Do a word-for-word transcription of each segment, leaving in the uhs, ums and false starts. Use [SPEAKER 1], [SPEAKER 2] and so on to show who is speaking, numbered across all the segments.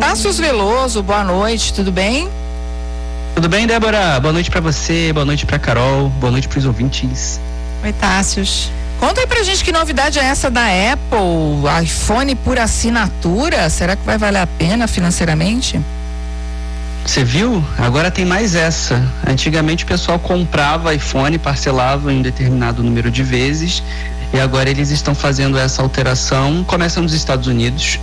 [SPEAKER 1] Tássius Veloso, boa noite, tudo bem?
[SPEAKER 2] Tudo bem, Débora? Boa noite pra você, boa noite pra Carol, boa noite pros ouvintes.
[SPEAKER 1] Oi, Tássius. Conta aí pra gente que novidade é essa da Apple, iPhone por assinatura, será que vai valer a pena financeiramente?
[SPEAKER 2] Você viu? Agora tem mais essa. Antigamente o pessoal comprava iPhone, parcelava em um determinado número de vezes, e agora eles estão fazendo essa alteração, começa nos Estados Unidos,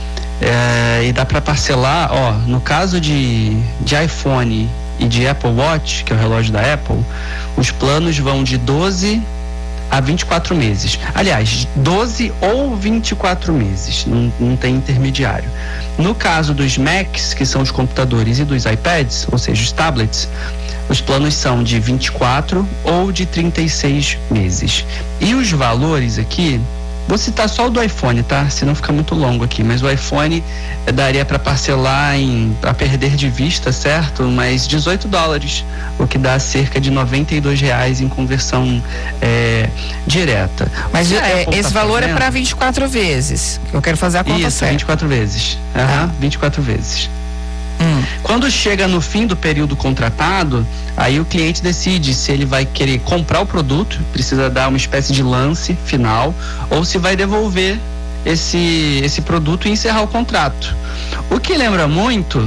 [SPEAKER 2] é, e dá para parcelar, ó, no caso de, de iPhone e de Apple Watch, que é o relógio da Apple, os planos vão de doze a vinte e quatro meses. Aliás, doze ou vinte e quatro meses, não, não tem intermediário. No caso dos Macs, que são os computadores, e dos iPads, ou seja, os tablets, os planos são de vinte e quatro ou de trinta e seis meses. E os valores aqui, vou citar só o do iPhone, tá? Senão fica muito longo aqui, mas o iPhone eh, daria para parcelar em, a perder de vista, certo? Mas dezoito dólares, o que dá cerca de noventa e dois reais em conversão eh, direta.
[SPEAKER 1] Mas é, esse
[SPEAKER 2] tá
[SPEAKER 1] valor
[SPEAKER 2] fazendo?
[SPEAKER 1] É para vinte e quatro vezes, que eu quero fazer a conta
[SPEAKER 2] Isso,
[SPEAKER 1] certa.
[SPEAKER 2] vinte e quatro vezes. Aham, uhum, vinte e quatro vezes.
[SPEAKER 1] Hum.
[SPEAKER 2] Quando chega no fim do período contratado, aí o cliente decide se ele vai querer comprar o produto, precisa dar uma espécie de lance final, ou se vai devolver esse, esse produto e encerrar o contrato. O que lembra muito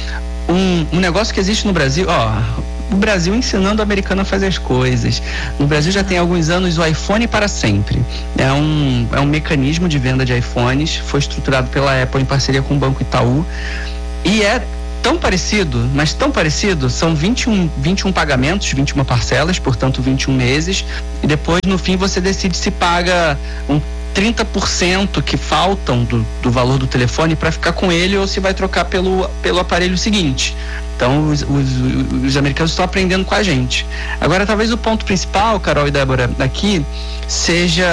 [SPEAKER 2] um, um negócio que existe no Brasil, ó, o Brasil ensinando o americano a fazer as coisas. No Brasil já tem alguns anos o iPhone para sempre. É um, é um mecanismo de venda de iPhones, foi estruturado pela Apple em parceria com o Banco Itaú, e é tão parecido, mas tão parecido, são vinte e um, vinte e um pagamentos, vinte e uma parcelas, portanto vinte e um meses, e depois no fim você decide se paga um trinta por cento que faltam do, do valor do telefone para ficar com ele, ou se vai trocar pelo, pelo aparelho seguinte. Então os, os, os americanos estão aprendendo com a gente. Agora talvez o ponto principal, Carol e Débora, aqui seja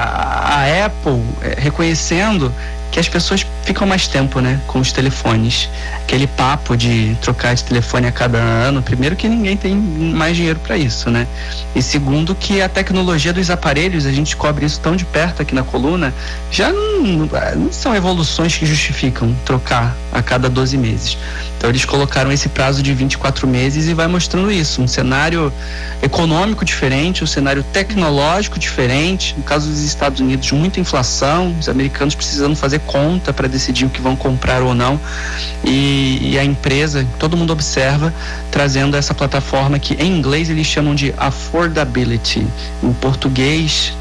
[SPEAKER 2] a Apple é, reconhecendo que as pessoas ficam mais tempo, né, com os telefones. Aquele papo de trocar de telefone a cada ano, primeiro que ninguém tem mais dinheiro para isso, né? E segundo que a tecnologia dos aparelhos, a gente cobre isso tão de perto aqui na coluna, já não, não são evoluções que justificam trocar a cada doze meses. Então eles colocaram esse prazo de vinte e quatro meses e vai mostrando isso, um cenário econômico diferente, um cenário tecnológico diferente. No caso dos Estados Unidos, muita inflação, os americanos precisando fazer conta para decidir o que vão comprar ou não, e, e a empresa, todo mundo observa, trazendo essa plataforma que em inglês eles chamam de affordability, em português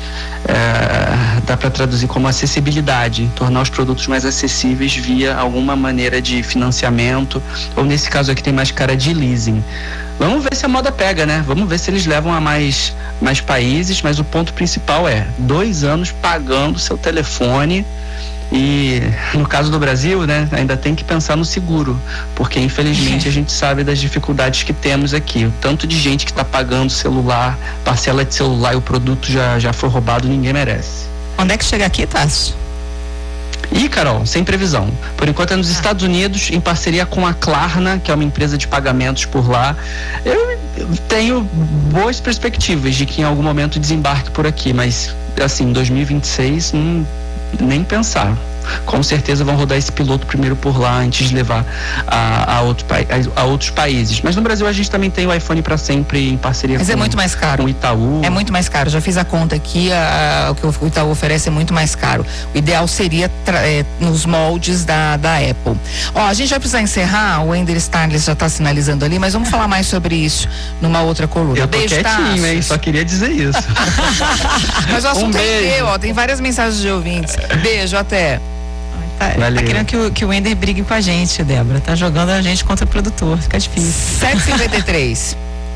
[SPEAKER 2] é, dá para traduzir como acessibilidade, tornar os produtos mais acessíveis via alguma maneira de financiamento, ou nesse caso aqui tem mais cara de leasing. Vamos ver se a moda pega, né? Vamos ver se eles levam a mais, mais países, mas o ponto principal é dois anos pagando seu telefone. E no caso do Brasil, né, ainda tem que pensar no seguro, porque infelizmente a gente sabe das dificuldades que temos aqui. O tanto de gente que está pagando celular, parcela de celular, e o produto já, já foi roubado, ninguém merece.
[SPEAKER 1] Quando é que chega aqui, Tássio?
[SPEAKER 2] Ih, Carol, sem previsão. Por enquanto é nos ah. Estados Unidos, em parceria com a Klarna, que é uma empresa de pagamentos por lá. Eu tenho boas perspectivas de que em algum momento desembarque por aqui, mas assim, dois mil e vinte e seis, hum, nem pensar. Com certeza vão rodar esse piloto primeiro por lá antes de levar a, a, outro, a, a outros países. Mas no Brasil a gente também tem o iPhone para sempre em parceria
[SPEAKER 1] Mas
[SPEAKER 2] com,
[SPEAKER 1] é muito mais caro.
[SPEAKER 2] com o Itaú.
[SPEAKER 1] É muito mais caro. Já fiz a conta aqui, a, a, o que o Itaú oferece é muito mais caro. O ideal seria tra, é, nos moldes da, da Apple. Ó, a gente vai precisar encerrar, o Ender Starles já está sinalizando ali, mas vamos falar mais sobre isso numa outra coluna.
[SPEAKER 2] Eu tô
[SPEAKER 1] beijo,
[SPEAKER 2] quietinho, hein? Só queria dizer isso.
[SPEAKER 1] Mas o assunto
[SPEAKER 2] um
[SPEAKER 1] é teu, ó, tem várias mensagens de ouvintes. Beijo, até.
[SPEAKER 3] Tá, tá querendo que o, que o Ender brigue com a gente, Débora. Tá jogando a gente contra o produtor. Fica difícil.
[SPEAKER 1] sete e cinquenta e três.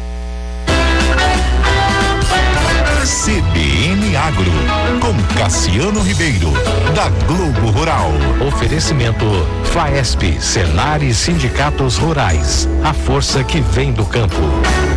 [SPEAKER 4] C B N Agro, com Cassiano Ribeiro, da Globo Rural. Oferecimento Faesp, Senar e Sindicatos Rurais. A força que vem do campo.